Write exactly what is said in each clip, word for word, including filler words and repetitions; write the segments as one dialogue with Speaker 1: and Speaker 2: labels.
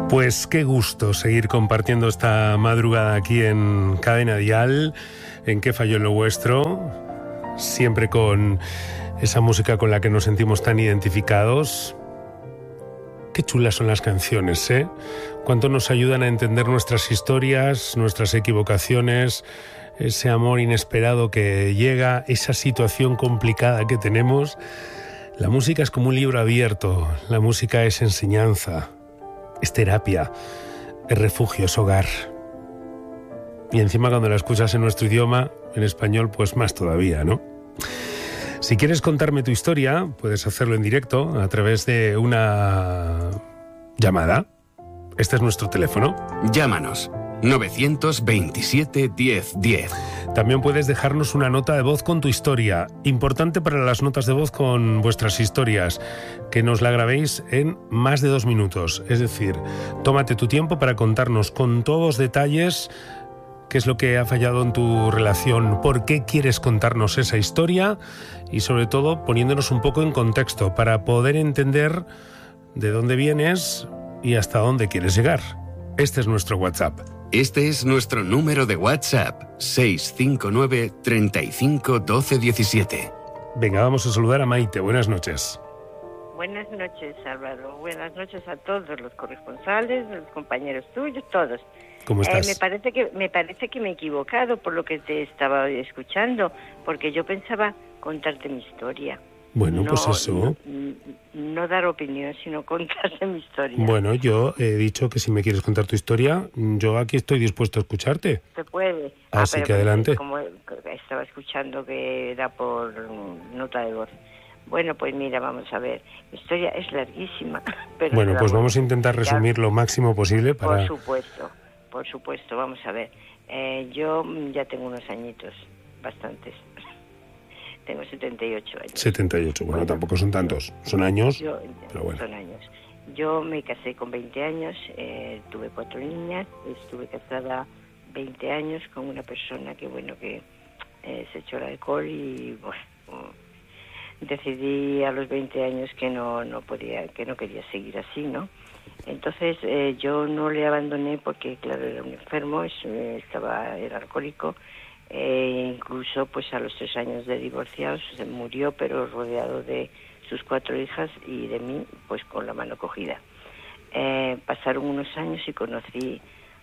Speaker 1: Pues qué gusto seguir compartiendo esta madrugada aquí en Cadena Dial, en Qué falló en lo vuestro, siempre con esa música con la que nos sentimos tan identificados. Qué chulas son las canciones, ¿eh? Cuánto nos ayudan a entender nuestras historias, nuestras equivocaciones, ese amor inesperado que llega, esa situación complicada que tenemos. La música es como un libro abierto, la música es enseñanza, es terapia, es refugio, es hogar. Y encima cuando la escuchas en nuestro idioma, en español, pues más todavía, ¿no? Si quieres contarme tu historia, puedes hacerlo en directo a través de una llamada. Este es nuestro teléfono.
Speaker 2: Llámanos. novecientos veintisiete diez diez.
Speaker 1: También puedes dejarnos una nota de voz con tu historia. Importante para las notas de voz con vuestras historias, que nos la grabéis en más de dos minutos. Es decir, tómate tu tiempo para contarnos con todos detalles qué es lo que ha fallado en tu relación, por qué quieres contarnos esa historia y sobre todo poniéndonos un poco en contexto para poder entender de dónde vienes y hasta dónde quieres llegar. Este es nuestro WhatsApp.
Speaker 2: Este es nuestro número de WhatsApp, seis cinco nueve, treinta y cinco, doce diecisiete.
Speaker 1: Venga, vamos a saludar a Maite. Buenas noches.
Speaker 3: Buenas noches, Álvaro. Buenas noches a todos los corresponsales, los compañeros tuyos, todos.
Speaker 1: ¿Cómo estás?
Speaker 3: Eh, me parece que me parece que me he equivocado por lo que te estaba escuchando, porque yo pensaba contarte mi historia.
Speaker 1: Bueno,
Speaker 3: no,
Speaker 1: pues eso.
Speaker 3: No, no dar opinión, sino contarte mi historia.
Speaker 1: Bueno, yo he dicho que si me quieres contar tu historia, yo aquí estoy dispuesto a escucharte.
Speaker 3: Se puede.
Speaker 1: Así
Speaker 3: ah,
Speaker 1: que adelante.
Speaker 3: Como estaba escuchando que era por nota de voz. Bueno, pues mira, vamos a ver. Mi historia es larguísima. Pero
Speaker 1: bueno, pues
Speaker 3: vamos,
Speaker 1: vamos a intentar resumir lo máximo posible para...
Speaker 3: Por supuesto, por supuesto. Vamos a ver. Eh, yo ya tengo unos añitos, bastantes. Tengo setenta y ocho años.
Speaker 1: setenta y ocho, bueno, bueno tampoco son tantos. Son años,
Speaker 3: yo,
Speaker 1: pero bueno.
Speaker 3: Son años. Yo me casé con veinte años, eh, tuve cuatro niñas, estuve casada veinte años con una persona que, bueno, que eh, se echó el alcohol y, bueno, decidí a los veinte años que no, no podía, que no quería seguir así, ¿no? Entonces eh, yo no le abandoné porque, claro, era un enfermo, es, estaba, era alcohólico. Eh, incluso pues a los tres años de divorciados se murió, pero rodeado de sus cuatro hijas y de mí pues con la mano cogida. Eh, pasaron unos años y conocí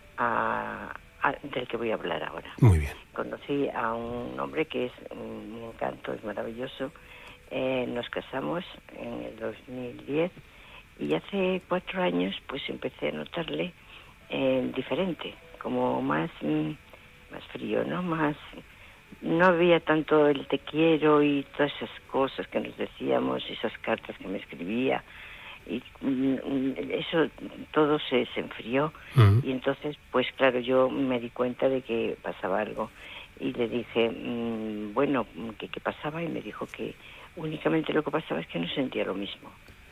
Speaker 3: a, a del que voy a hablar ahora.
Speaker 1: Muy bien.
Speaker 3: Conocí a un hombre que es un encanto, es maravilloso. Eh, nos casamos en el dos mil diez y hace cuatro años pues empecé a notarle eh, diferente, como más mm, más frío, ¿no? Más, no había tanto el te quiero y todas esas cosas que nos decíamos, esas cartas que me escribía, y eso todo se, se enfrió. Uh-huh. Y entonces, pues claro, yo me di cuenta de que pasaba algo y le dije, mmm, bueno, ¿qué, qué pasaba? Y me dijo que únicamente lo que pasaba es que no sentía lo mismo.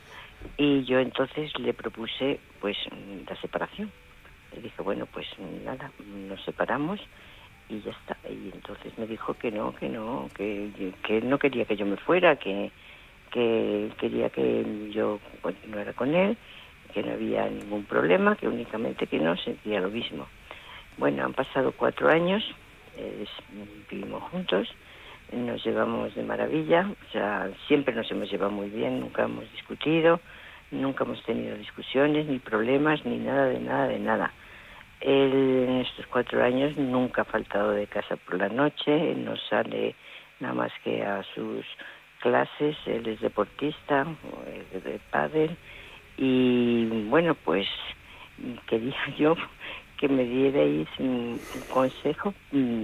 Speaker 3: Y yo entonces le propuse, pues, la separación. Le dije, bueno, pues nada, nos separamos y ya está. Y entonces me dijo que no, que no, que, que no quería que yo me fuera, que, que quería que yo continuara con él, que no había ningún problema, que únicamente que no sentía lo mismo. Bueno, han pasado cuatro años, eh, vivimos juntos, nos llevamos de maravilla, o sea, siempre nos hemos llevado muy bien, nunca hemos discutido, nunca hemos tenido discusiones, ni problemas, ni nada de nada de nada. Él en estos cuatro años nunca ha faltado de casa por la noche, no sale nada más que a sus clases, él es deportista, es de pádel, y bueno, pues quería yo que me dierais un consejo,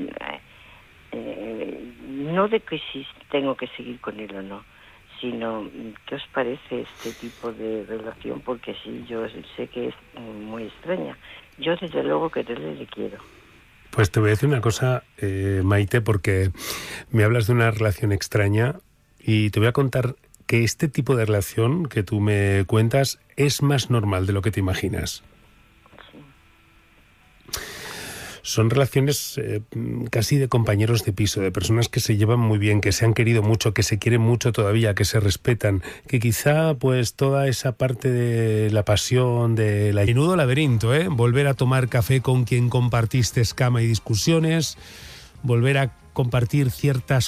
Speaker 3: eh, no de que si tengo que seguir con él o no, sino ¿qué os parece este tipo de relación? Porque sí, yo sé que es muy extraña. Yo desde luego quererle le quiero.
Speaker 1: Pues te voy a decir una cosa, eh, Maite, porque me hablas de una relación extraña y te voy a contar que este tipo de relación que tú me cuentas es más normal de lo que te imaginas.
Speaker 3: Sí.
Speaker 1: son relaciones eh, casi de compañeros de piso, de personas que se llevan muy bien, que se han querido mucho, que se quieren mucho todavía, que se respetan, que quizá pues toda esa parte de la pasión, de la... Menudo laberinto, ¿eh? Volver a tomar café con quien compartiste cama y discusiones, volver a compartir ciertas